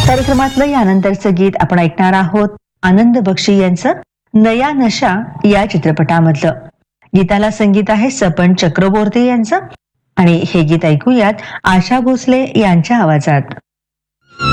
कार्यक्रमातलं यानंतरचं गीत आपण ऐकणार आहोत आनंद बक्षी यांचं नया नशा या चित्रपटामधलं. गीताला संगीत आहे सपन चक्रवर्ती यांचं आणि हे गीत ऐकूयात आशा भोसले यांच्या आवाजात.